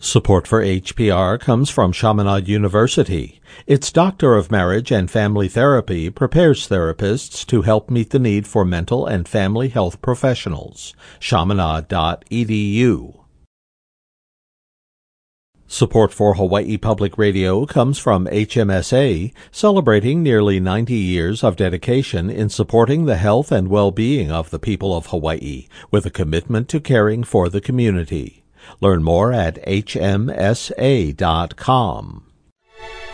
Support for HPR comes from Chaminade University. Its Doctor of Marriage and Family Therapy prepares therapists to help meet the need for mental and family health professionals. Chaminade.edu. Support for Hawaii Public Radio comes from HMSA, celebrating nearly 90 years of dedication in supporting the health and well-being of the people of Hawaii, with a commitment to caring for the community. Learn more at hmsa.com.